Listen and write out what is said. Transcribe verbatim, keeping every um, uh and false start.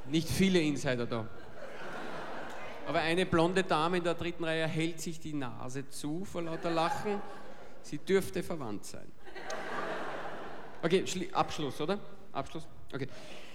Nicht viele Insider da. Aber eine blonde Dame in der dritten Reihe hält sich die Nase zu vor lauter Lachen. Sie dürfte verwandt sein. Okay, Schli- Abschluss, oder? Abschluss? Okay.